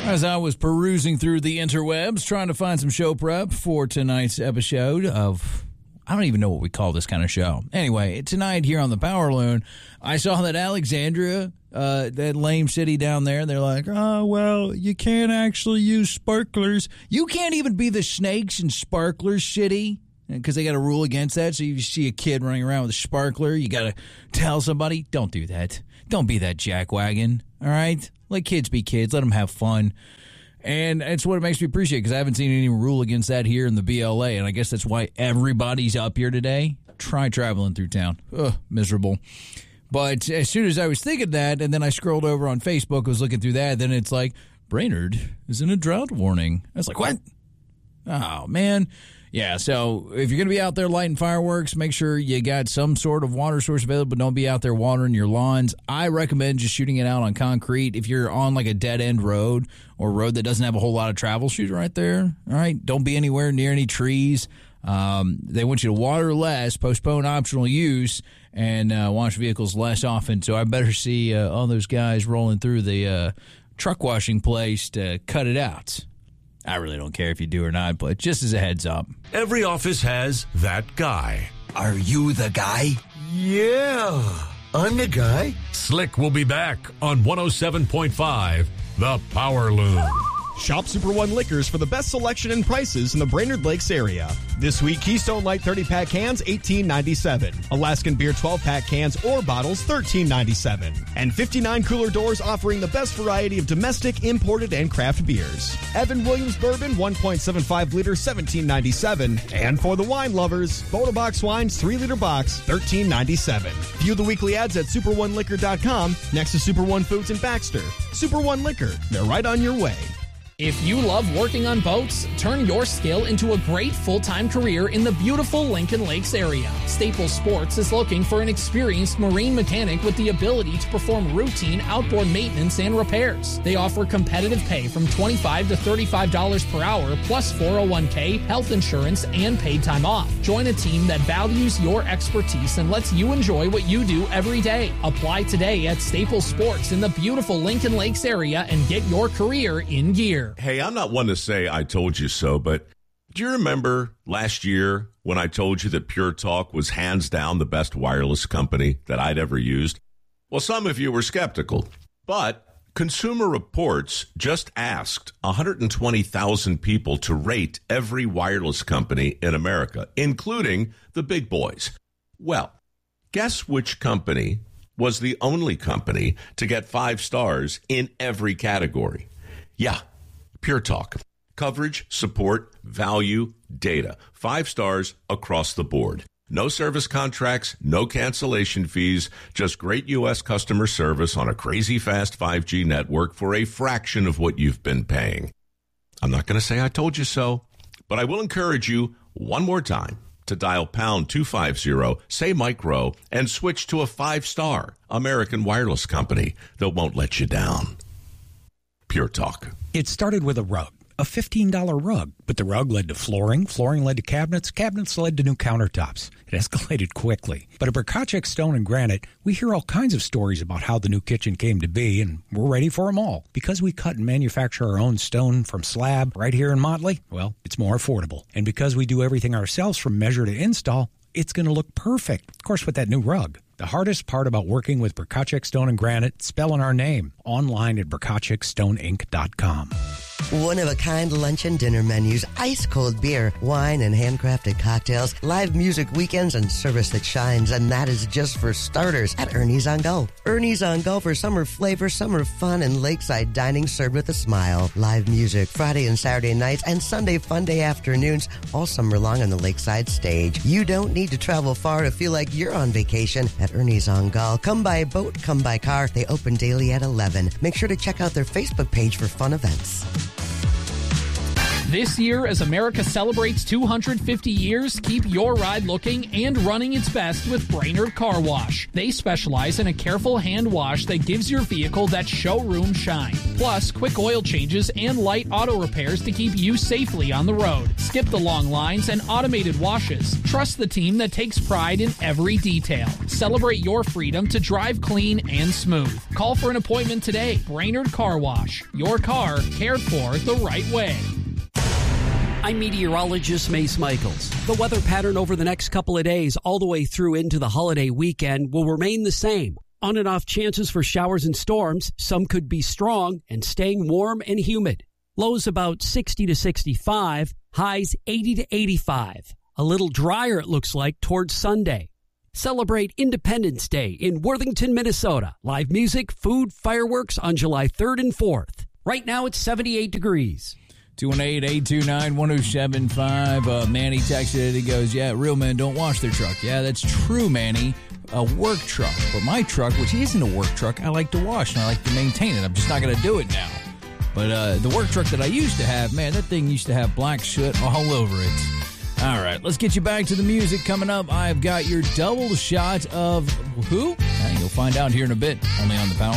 As I was perusing through the interwebs, trying to find some show prep for tonight's episode of, I don't even know what we call this kind of show. Anyway, tonight here on the Power Loon, I saw that Alexandria, that lame city down there, they're like, oh, well, you can't actually use sparklers. You can't even be the snakes and sparklers city because they got a rule against that. So you see a kid running around with a sparkler, you got to tell somebody, don't do that. Don't be that jackwagon, all right? Let kids be kids. Let them have fun. And it's what it makes me appreciate because I haven't seen any rule against that here in the BLA. And I guess that's why everybody's up here today. Try traveling through town. Ugh, miserable. But as soon as I was thinking that, and then I scrolled over on Facebook, was looking through that, then it's like, Brainerd is in a drought warning. I was like, what? Oh, man. Yeah, so if you're going to be out there lighting fireworks, make sure you got some sort of water source available, but don't be out there watering your lawns. I recommend just shooting it out on concrete. If you're on like a dead-end road or road that doesn't have a whole lot of travel, shoot it right there. All right, don't be anywhere near any trees. They want you to water less, postpone optional use, and wash vehicles less often. So I better see all those guys rolling through the truck washing place to cut it out. I really don't care if you do or not, but just as a heads up. Every office has that guy. Are you the guy? Yeah, I'm the guy. Slick will be back on 107.5, The Power Loon. Shop Super One Liquors for the best selection and prices in the Brainerd Lakes area. This week, Keystone Light 30-pack cans, $18.97. Alaskan Beer 12-pack cans or bottles, $13.97. And 59 cooler doors offering the best variety of domestic, imported, and craft beers. Evan Williams Bourbon, 1.75 liter, $17.97. And for the wine lovers, Boda Box Wines 3-liter box, $13.97. View the weekly ads at SuperOneLiquor.com next to Super One Foods in Baxter. Super One Liquor, they're right on your way. If you love working on boats, turn your skill into a great full-time career in the beautiful Lincoln Lakes area. Staples Sports is looking for an experienced marine mechanic with the ability to perform routine outboard maintenance and repairs. They offer competitive pay from $25 to $35 per hour, plus 401k, health insurance, and paid time off. Join a team that values your expertise and lets you enjoy what you do every day. Apply today at Staples Sports in the beautiful Lincoln Lakes area and get your career in gear. Hey, I'm not one to say I told you so, but do you remember last year when I told you that Pure Talk was hands down the best wireless company that I'd ever used? Well, some of you were skeptical, but Consumer Reports just asked 120,000 people to rate every wireless company in America, including the big boys. Well, guess which company was the only company to get 5 stars in every category? Yeah. Pure Talk. Coverage, support, value, data. 5 stars across the board. No service contracts, no cancellation fees, just great U.S. customer service on a crazy fast 5G network for a fraction of what you've been paying. I'm not going to say I told you so, but I will encourage you one more time to dial pound 250, say micro, and switch to a 5-star American wireless company that won't let you down. Pure Talk. It started with a rug, a $15 rug, but the rug led to flooring, flooring led to cabinets, cabinets led to new countertops. It escalated quickly. But at Berkachik Stone and Granite, we hear all kinds of stories about how the new kitchen came to be, and we're ready for them all. Because we cut and manufacture our own stone from slab right here in Motley, well, it's more affordable. And because we do everything ourselves from measure to install, it's going to look perfect. Of course, with that new rug. The hardest part about working with Berkachik Stone and Granite, spelling our name. Online at BerkachikStoneInc.com. One-of-a-kind lunch and dinner menus, ice-cold beer, wine and handcrafted cocktails, live music weekends, and service that shines. And that is just for starters at Ernie's on Go. Ernie's on Go for summer flavor, summer fun, and lakeside dining served with a smile. Live music Friday and Saturday nights and Sunday fun day afternoons all summer long on the lakeside stage. You don't need to travel far to feel like you're on vacation at Ernie's on Go. Come by boat, come by car. They open daily at 11. Make sure to check out their Facebook page for fun events. This year, as America celebrates 250 years, keep your ride looking and running its best with Brainerd Car Wash. They specialize in a careful hand wash that gives your vehicle that showroom shine. Plus, quick oil changes and light auto repairs to keep you safely on the road. Skip the long lines and automated washes. Trust the team that takes pride in every detail. Celebrate your freedom to drive clean and smooth. Call for an appointment today. Brainerd Car Wash. Your car cared for the right way. I'm meteorologist Mace Michaels. The weather pattern over the next couple of days all the way through into the holiday weekend will remain the same. On and off chances for showers and storms. Some could be strong and staying warm and humid. Lows about 60 to 65, highs 80 to 85. A little drier it looks like towards Sunday. Celebrate Independence Day in Worthington, Minnesota. Live music, food, fireworks on July 3rd and 4th. Right now it's 78 degrees. 218-829-1075. Manny texted it. He goes, yeah, real men don't wash their truck. Yeah, that's true, Manny. A work truck. But my truck, which isn't a work truck, I like to wash and I like to maintain it. I'm just not going to do it now. But the work truck that I used to have, man, that thing used to have black soot all over it. All right, let's get you back to the music. Coming up, I've got your double shot of who? You'll find out here in a bit, only on the Power.